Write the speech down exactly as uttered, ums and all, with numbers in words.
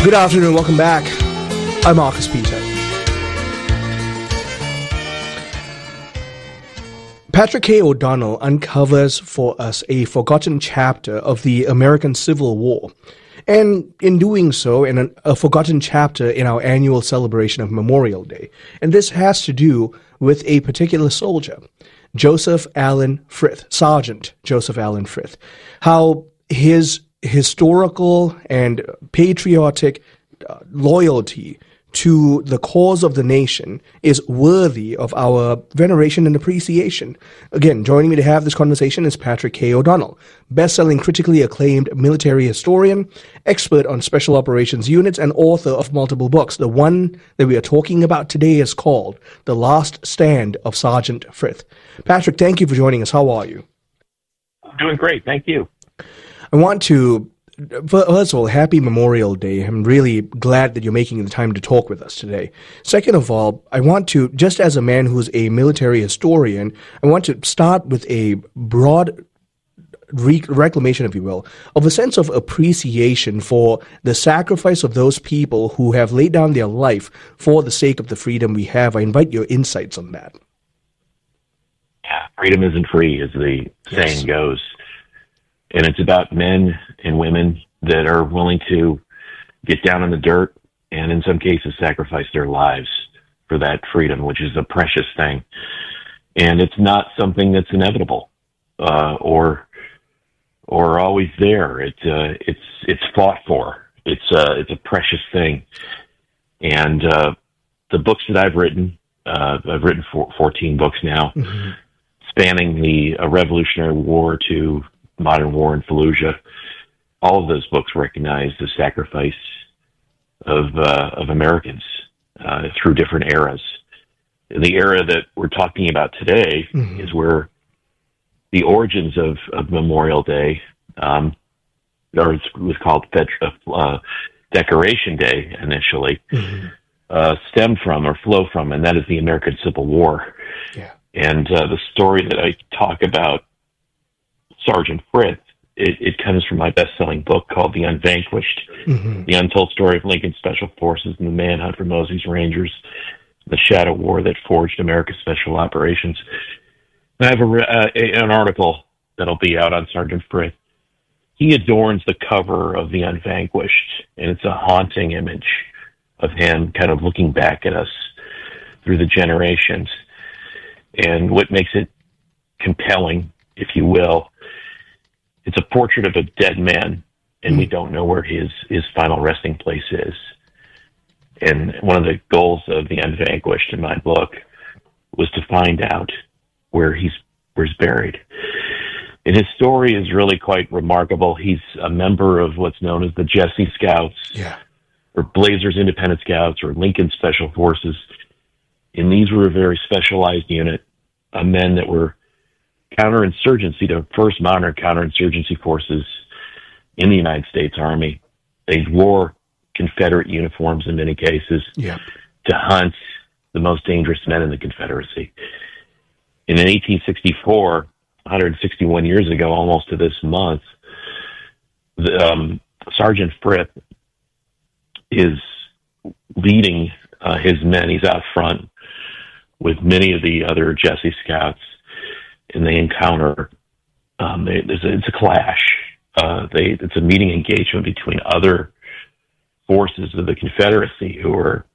Good afternoon, welcome back. I'm Marcus Peter. Patrick K. O'Donnell uncovers for us a forgotten chapter of the American Civil War, and in doing so, in an, a forgotten chapter in our annual celebration of Memorial Day. And this has to do with a particular soldier, Joseph Allen Frith, Sergeant Joseph Allen Frith. How his historical and patriotic uh, loyalty to the cause of the nation is worthy of our veneration and appreciation. Again, joining me to have this conversation is Patrick K. O'Donnell, best-selling, critically acclaimed military historian, expert on special operations units, and author of multiple books. The one that we are talking about today is called The Last Stand of Sergeant Frith. Patrick, thank you for joining us. How are you? I'm doing great. Thank you. I want to, first of all, happy Memorial Day. I'm really glad that you're making the time to talk with us today. Second of all, I want to, just as a man who's a military historian, I want to start with a broad re- reclamation, if you will, of a sense of appreciation for the sacrifice of those people who have laid down their life for the sake of the freedom we have. I invite your insights on that. Yeah, freedom isn't free, as the Yes. saying goes. And it's about men and women that are willing to get down in the dirt and in some cases sacrifice their lives for that freedom, which is a precious thing. And it's not something that's inevitable uh, or or always there. It, uh, it's it's fought for. It's uh, it's a precious thing. And uh, the books that I've written, uh, I've written for fourteen books now, mm-hmm. spanning the uh, Revolutionary War to modern war in Fallujah. All of those books recognize the sacrifice of uh, of Americans uh, through different eras. The era that we're talking about today mm-hmm. is where the origins of, of Memorial Day, um, or it was called Fed- uh, Decoration Day initially, mm-hmm. uh, stemmed from or flow from, and that is the American Civil War. Yeah. And uh, the story that I talk about, Sergeant Frith, it, it comes from my best-selling book called The Unvanquished, mm-hmm. The Untold Story of Lincoln Special Forces and the Manhunt for Mosby's Rangers, the Shadow War that forged America's Special Operations. And I have a, uh, a, an article that'll be out on Sergeant Frith. He adorns the cover of The Unvanquished, and it's a haunting image of him kind of looking back at us through the generations. And what makes it compelling, if you will, it's a portrait of a dead man, and mm. we don't know where his, his final resting place is. And one of the goals of The Unvanquished in my book was to find out where he's, where he's buried. And his story is really quite remarkable. He's a member of what's known as the Jesse Scouts, yeah. or Blazers Independent Scouts, or Lincoln Special Forces. And these were a very specialized unit of men that were counterinsurgency, the first modern counterinsurgency forces in the United States Army. They wore Confederate uniforms in many cases yeah. to hunt the most dangerous men in the Confederacy. And in eighteen sixty-four, one hundred sixty-one years ago, almost to this month, the, um, Sergeant Frith is leading uh, his men. He's out front with many of the other Jesse Scouts, and they encounter, um, they, there's a, it's a clash. Uh, they, it's a meeting engagement between other forces of the Confederacy who are